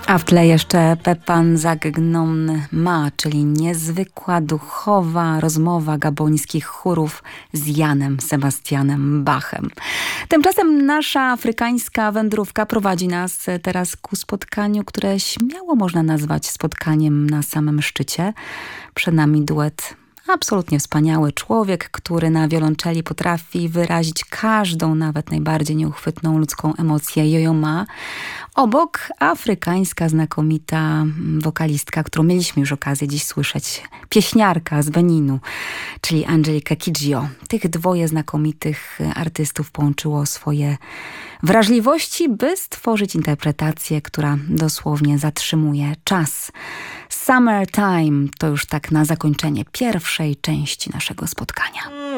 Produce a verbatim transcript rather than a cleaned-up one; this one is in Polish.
A w tle jeszcze Pepan Zagegnon Ma, czyli niezwykła duchowa rozmowa gabońskich chórów z Janem Sebastianem Bachem. Tymczasem nasza afrykańska wędrówka prowadzi nas teraz ku spotkaniu, które śmiało można nazwać spotkaniem na samym szczycie. Przed nami duet absolutnie wspaniały, człowiek, który na wiolonczeli potrafi wyrazić każdą, nawet najbardziej nieuchwytną ludzką emocję. Yo-Yo Ma. Obok afrykańska znakomita wokalistka, którą mieliśmy już okazję dziś słyszeć, pieśniarka z Beninu, czyli Angelique Kidjo. Tych dwoje znakomitych artystów połączyło swoje wrażliwości, by stworzyć interpretację, która dosłownie zatrzymuje czas. Summertime to już tak na zakończenie pierwszej części naszego spotkania.